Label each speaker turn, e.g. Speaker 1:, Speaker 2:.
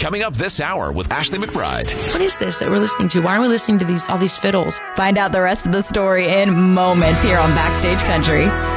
Speaker 1: Coming up this hour with Ashley McBride.
Speaker 2: What is this that we're listening to? Why are we listening to all these fiddles?
Speaker 3: Find out the rest of the story in moments here on Backstage Country.